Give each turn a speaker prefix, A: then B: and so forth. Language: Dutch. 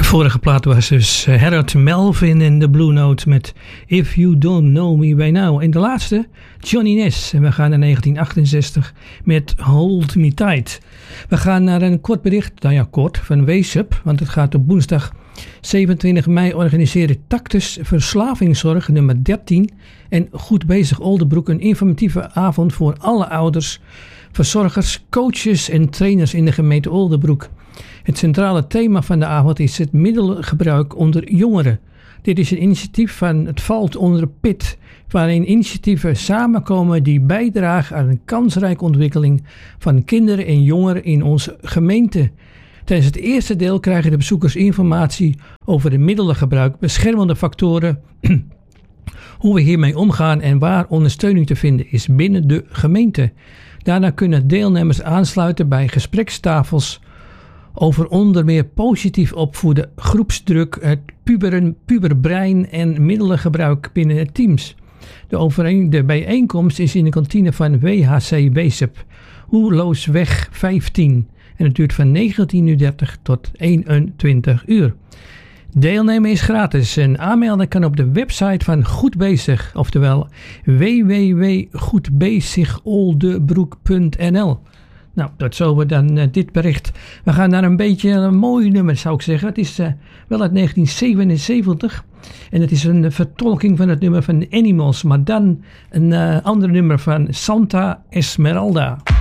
A: vorige plaat was dus Harold Melvin in de Blue Note met If You Don't Know Me By Now. En de laatste, Johnny Ness. En we gaan naar 1968 met Hold Me Tight. We gaan naar een kort bericht, nou ja kort, van Weesup. Want het gaat op woensdag 27 mei organiseren Tactus Verslavingszorg nummer 13 en Goed Bezig Oldenbroek een informatieve avond voor alle ouders, verzorgers, coaches en trainers in de gemeente Oldenbroek. Het centrale thema van de avond is het middelengebruik onder jongeren. Dit is een initiatief van Het Valt Onder PIT, waarin initiatieven samenkomen die bijdragen aan een kansrijke ontwikkeling van kinderen en jongeren in onze gemeente. Tijdens het eerste deel krijgen de bezoekers informatie over het middelengebruik, beschermende factoren, hoe we hiermee omgaan en waar ondersteuning te vinden is binnen de gemeente. Daarna kunnen deelnemers aansluiten bij gesprekstafels over onder meer positief opvoeden, groepsdruk, het puberbrein en middelengebruik binnen het teams. De bijeenkomst is in de kantine van WHC Weesup, Hoerloosweg 15 en het duurt van 19:30 tot 21 uur. Deelnemen is gratis en aanmelden kan op de website van Goed Bezig, oftewel www.goedbezigoldebroek.nl. Nou, dat zo dan dit bericht. We gaan naar een beetje een mooi nummer, zou ik zeggen. Het is wel uit 1977 en het is een vertolking van het nummer van Animals, maar dan een ander nummer van Santa Esmeralda.